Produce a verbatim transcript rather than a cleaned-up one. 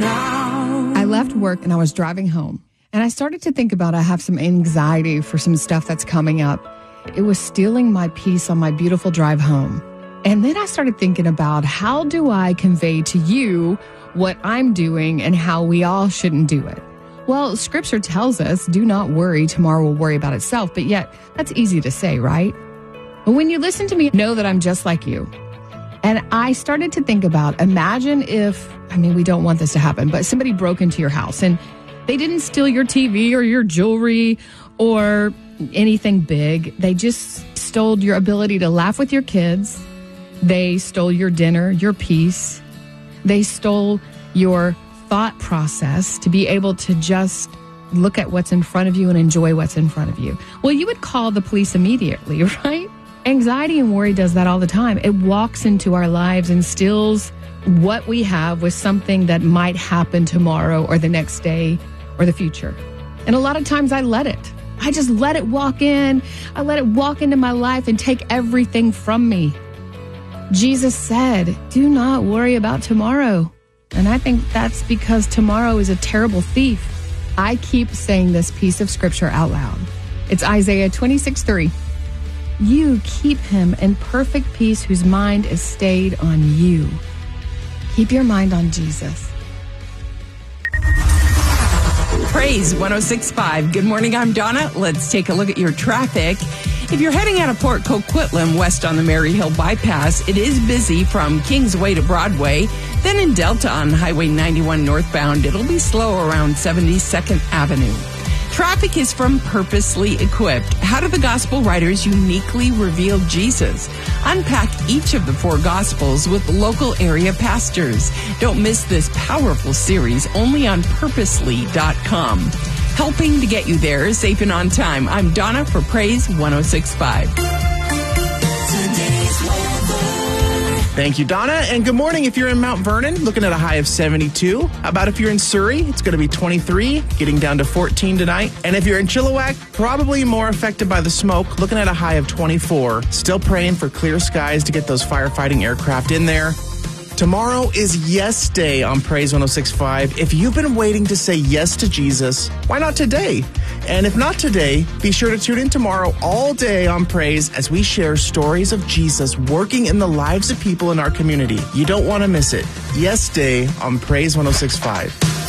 now. I left work and I was driving home, and I started to think about I have some anxiety for some stuff that's coming up. It was stealing my peace on my beautiful drive home. And then I started thinking about how do I convey to you what I'm doing and how we all shouldn't do it. Well, Scripture tells us, do not worry, tomorrow will worry about itself. But yet, that's easy to say, right? But when you listen to me, know that I'm just like you. And I started to think about, imagine if, I mean, we don't want this to happen, but somebody broke into your house and they didn't steal your T V or your jewelry or anything big. They just stole your ability to laugh with your kids. They stole your dinner, your peace. They stole your thought process to be able to just look at what's in front of you and enjoy what's in front of you. Well, you would call the police immediately, right? Anxiety and worry does that all the time. It walks into our lives and steals what we have with something that might happen tomorrow or the next day or the future. And a lot of times I let it. I just let it walk in. I let it walk into my life and take everything from me. Jesus said, do not worry about tomorrow. And I think that's because tomorrow is a terrible thief. I keep saying this piece of scripture out loud. It's Isaiah twenty-six three. You keep him in perfect peace whose mind is stayed on you. Keep your mind on Jesus. Praise one oh six point five. Good morning, I'm Donna. Let's take a look at your traffic. If you're heading out of Port Coquitlam west on the Mary Hill Bypass, it is busy from Kingsway to Broadway. Then in Delta on Highway ninety-one northbound, it'll be slow around seventy-second Avenue. Traffic is from Purposely Equipped. How do the gospel writers uniquely reveal Jesus? Unpack each of the four gospels with local area pastors. Don't miss this powerful series only on purposely dot com. Helping to get you there safe and on time. I'm Donna for Praise one oh six point five. Thank you, Donna, and good morning if you're in Mount Vernon, looking at a high of seventy-two. How about if you're in Surrey? It's going to be twenty-three, getting down to fourteen tonight. And if you're in Chilliwack, probably more affected by the smoke, looking at a high of twenty-four. Still praying for clear skies to get those firefighting aircraft in there. Tomorrow is Yes Day on Praise one oh six point five. If you've been waiting to say yes to Jesus, why not today? And if not today, be sure to tune in tomorrow all day on Praise as we share stories of Jesus working in the lives of people in our community. You don't want to miss it. Yes Day on Praise one oh six point five.